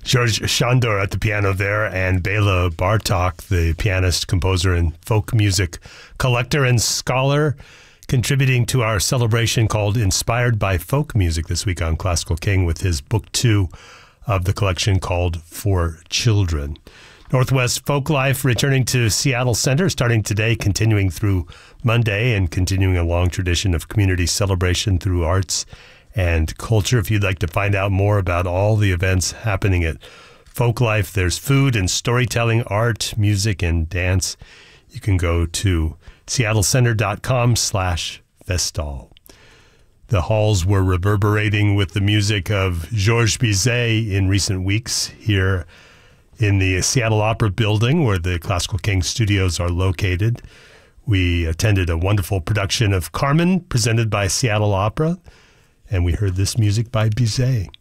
George Shandor at the piano there, and Bela Bartok, the pianist, composer, and folk music collector and scholar, contributing to our celebration called Inspired by Folk Music this week on Classical King with his book 2 of the collection called For Children. Northwest Folklife returning to Seattle Center starting today, continuing through Monday, and continuing a long tradition of community celebration through arts and culture. If you'd like to find out more about all the events happening at Folklife, there's food and storytelling, art, music, and dance. You can go to seattlecenter.com/Festal. The halls were reverberating with the music of Georges Bizet in recent weeks here in the Seattle Opera Building, where the Classical King studios are located. We attended a wonderful production of Carmen presented by Seattle Opera, and we heard this music by Bizet.